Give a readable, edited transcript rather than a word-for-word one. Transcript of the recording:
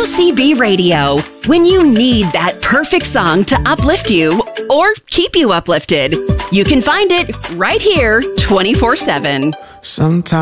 WCB Radio. When you need that perfect song to uplift you or keep you uplifted, you can find it right here 24/7. Sometimes